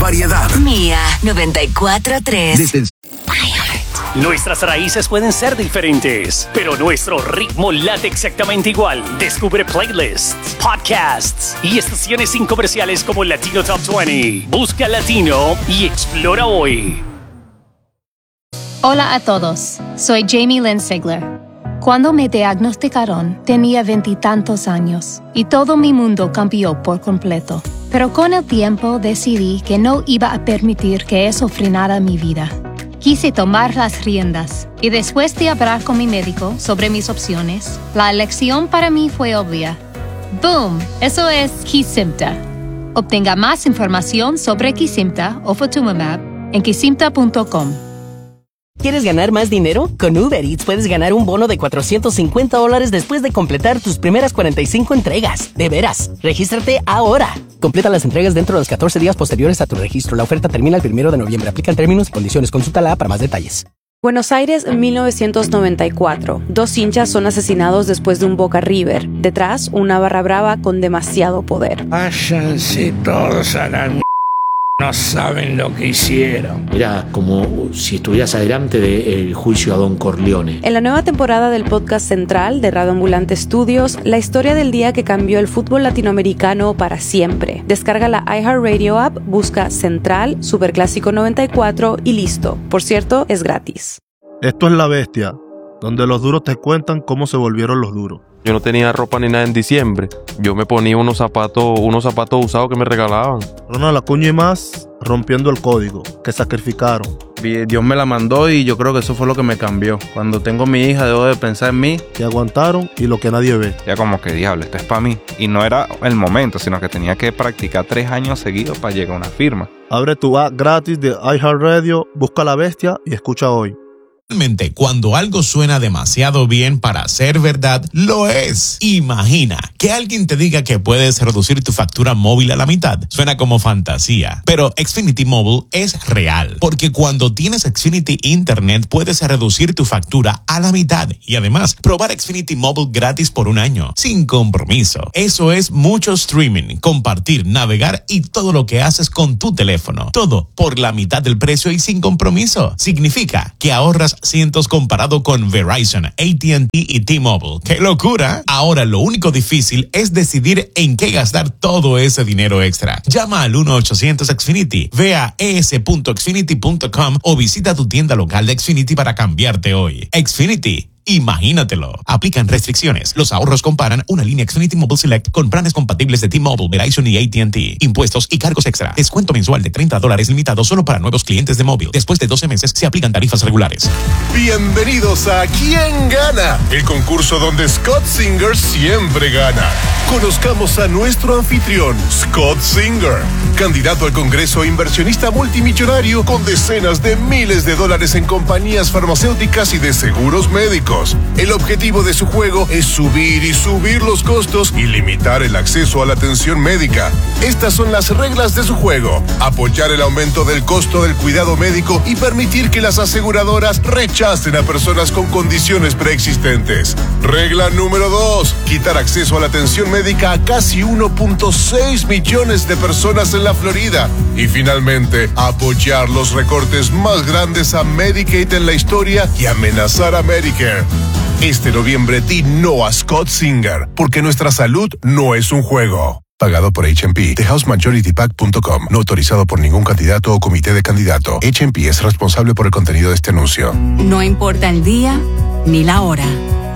variedad. Mía 94.3. Nuestras raíces pueden ser diferentes, pero nuestro ritmo late exactamente igual. Descubre playlists, podcasts y estaciones sin comerciales como Latino Top 20. Busca Latino y explora hoy. Hola a todos, soy Jamie Lynn Sigler. Cuando me diagnosticaron, tenía 20 y tantos años y todo mi mundo cambió por completo. Pero con el tiempo decidí que no iba a permitir que eso frenara mi vida. Quise tomar las riendas y después de hablar con mi médico sobre mis opciones, la elección para mí fue obvia. ¡Boom! Eso es Kesimpta. Obtenga más información sobre Kesimpta o Ofatumumab en kesimpta.com. ¿Quieres ganar más dinero? Con Uber Eats puedes ganar un bono de $450 después de completar tus primeras 45 entregas. ¡De veras! ¡Regístrate ahora! Completa las entregas dentro de los 14 días posteriores a tu registro. La oferta termina el 1 de noviembre. Aplican términos y condiciones. Consúltala para más detalles. Buenos Aires, 1994. 2 hinchas son asesinados después de un Boca River. Detrás, una barra brava con demasiado poder. Váyanse todos a la mierda. No saben lo que hicieron. Era como si estuvieras adelante del juicio a Don Corleone. En la nueva temporada del podcast central de Radio Ambulante Studios, la historia del día que cambió el fútbol latinoamericano para siempre. Descarga la iHeartRadio app, busca Central, Superclásico 94 y listo. Por cierto, es gratis. Esto es La Bestia, donde los duros te cuentan cómo se volvieron los duros. Yo no tenía ropa ni nada en diciembre. Yo me ponía unos zapatos usados que me regalaban. Ronald Acuña y más rompiendo el código, que sacrificaron. Dios me la mandó y yo creo que eso fue lo que me cambió. Cuando tengo mi hija debo de pensar en mí. Que aguantaron y lo que nadie ve. Ya como que diablo, esto es para mí. Y no era el momento, sino que tenía que practicar 3 años seguidos para llegar a una firma. Abre tu app gratis de iHeartRadio, busca La Bestia y escucha hoy. Cuando algo suena demasiado bien para ser verdad, lo es. Imagina que alguien te diga que puedes reducir tu factura móvil a la mitad. Suena como fantasía, pero Xfinity Mobile es real, porque cuando tienes Xfinity Internet puedes reducir tu factura a la mitad y además probar Xfinity Mobile gratis por 1 año, sin compromiso. Eso es mucho streaming, compartir, navegar y todo lo que haces con tu teléfono. Todo por la mitad del precio y sin compromiso. Significa que ahorras cientos comparado con Verizon, AT&T y T-Mobile. ¡Qué locura! Ahora lo único difícil es decidir en qué gastar todo ese dinero extra. Llama al 1-800-XFINITY, ve a es.xfinity.com o visita tu tienda local de Xfinity para cambiarte hoy. Xfinity. Imagínatelo. Aplican restricciones. Los ahorros comparan una línea Xfinity Mobile Select con planes compatibles de T-Mobile, Verizon y AT&T. Impuestos y cargos extra. Descuento mensual de $30 limitado solo para nuevos clientes de móvil. Después de 12 meses se aplican tarifas regulares. Bienvenidos a ¿Quién gana? El concurso donde Scott Singer siempre gana. Conozcamos a nuestro anfitrión, Scott Singer, candidato al Congreso, inversionista multimillonario con decenas de miles de dólares en compañías farmacéuticas y de seguros médicos. El objetivo de su juego es subir y subir los costos y limitar el acceso a la atención médica. Estas son las reglas de su juego: apoyar el aumento del costo del cuidado médico y permitir que las aseguradoras rechacen a personas con condiciones preexistentes. Regla número 2: quitar acceso a la atención médica a casi 1.6 millones de personas en la Florida. Y finalmente, apoyar los recortes más grandes a Medicaid en la historia y amenazar a Medicare. Este noviembre di no a Scott Singer, porque nuestra salud no es un juego. Pagado por H&P. TheHouseMajorityPack.com. No autorizado por ningún candidato o comité de candidato. H&P es responsable por el contenido de este anuncio. No importa el día ni la hora.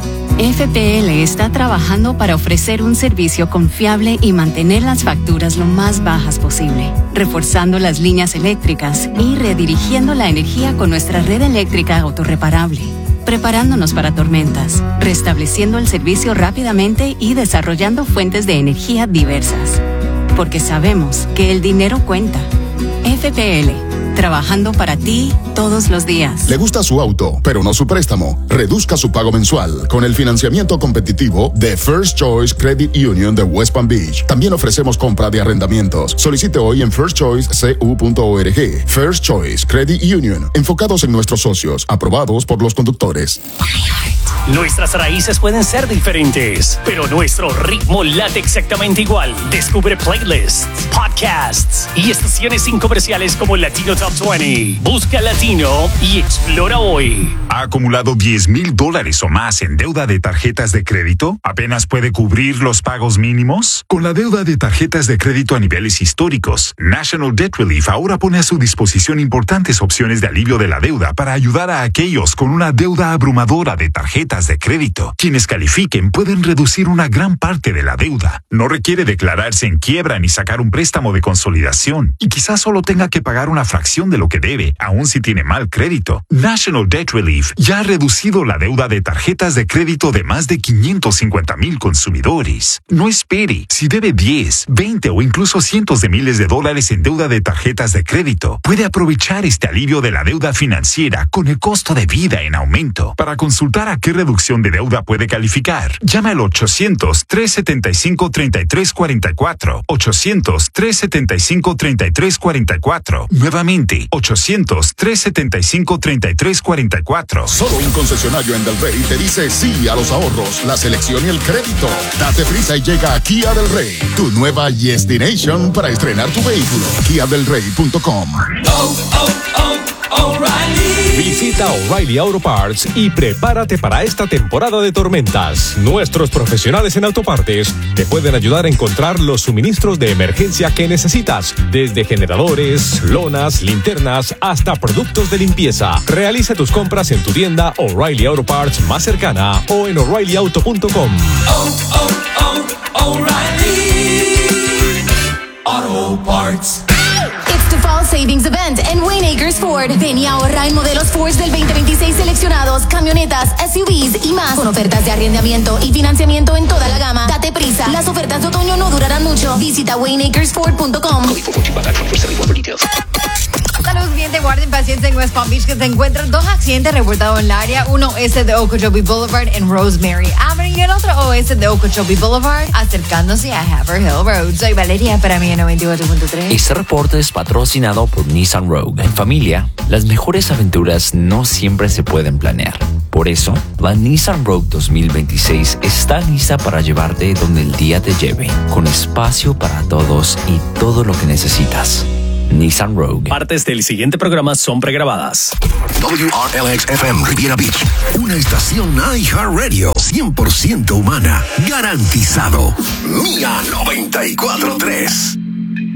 FPL está trabajando para ofrecer un servicio confiable y mantener las facturas lo más bajas posible, reforzando las líneas eléctricas y redirigiendo la energía con nuestra red eléctrica autorreparable, preparándonos para tormentas, restableciendo el servicio rápidamente y desarrollando fuentes de energía diversas. Porque sabemos que el dinero cuenta. FPL, trabajando para ti todos los días. Le gusta su auto, pero no su préstamo. Reduzca su pago mensual con el financiamiento competitivo de First Choice Credit Union de West Palm Beach. También ofrecemos compra de arrendamientos. Solicite hoy en firstchoicecu.org. First Choice Credit Union, enfocados en nuestros socios, aprobados por los conductores. Nuestras raíces pueden ser diferentes, pero nuestro ritmo late exactamente igual. Descubre playlists, podcasts y estaciones sin comerciales como Latino Top 20. Busca Latino y explora hoy. ¿Ha acumulado $10,000 o más en deuda de tarjetas de crédito? ¿Apenas puede cubrir los pagos mínimos? Con la deuda de tarjetas de crédito a niveles históricos, National Debt Relief ahora pone a su disposición importantes opciones de alivio de la deuda para ayudar a aquellos con una deuda abrumadora de tarjetas de crédito. Quienes califiquen pueden reducir una gran parte de la deuda. No requiere declararse en quiebra ni sacar un préstamo de consolidación. Y quizás solo tenga que pagar una fracción de lo que debe, aun si tiene mal crédito. National Debt Relief ya ha reducido la deuda de tarjetas de crédito de más de 550,000 consumidores. No espere. Si debe 10, 20 o incluso cientos de miles de dólares en deuda de tarjetas de crédito, puede aprovechar este alivio de la deuda financiera con el costo de vida en aumento. Para consultar a qué reducción de deuda puede calificar, llama al 800-375-3344. 800-375-3344. Nuevamente, 800-375-3344. Solo un concesionario en Del Rey te dice sí a los ahorros, la selección y el crédito. Date prisa y llega a Kia Del Rey, tu nueva destination para estrenar tu vehículo. KiaDelRey.com. Visita O'Reilly Auto Parts y prepárate para esta temporada de tormentas. Nuestros profesionales en autopartes te pueden ayudar a encontrar los suministros de emergencia que necesitas, desde generadores, lonas, linternas, hasta productos de limpieza. Realiza tus compras en tu tienda O'Reilly Auto Parts más cercana o en O'ReillyAuto.com. O'Reilly Auto Parts. It's the Fall Savings Event en Wayne Acres Ford. Ven y ahorra en modelos Ford del 2026 seleccionados, camionetas, SUVs y más, con ofertas de arrendamiento y financiamiento en toda la gama. Date prisa, las ofertas de otoño no durarán mucho. Visita WayneAcresFord.com. Saludos, cliente, guarden paciencia en West Palm Beach, que se encuentran dos accidentes reportados en el área. Uno es el de Okeechobee Boulevard en Rosemary Avenue y el otro es el de Okeechobee Boulevard acercándose a Haverhill Road. Soy Valeria para mí en 98.3. Este reporte es patrocinado por Nissan Rogue. En familia, las mejores aventuras no siempre se pueden planear. Por eso, la Nissan Rogue 2026 está lista para llevarte donde el día te lleve, con espacio para todos y todo lo que necesitas. Nissan Rogue. Partes del siguiente programa son pregrabadas. WRLX-FM Riviera Beach, una estación iHeartRadio 100% humana, garantizado. Mía 94.3.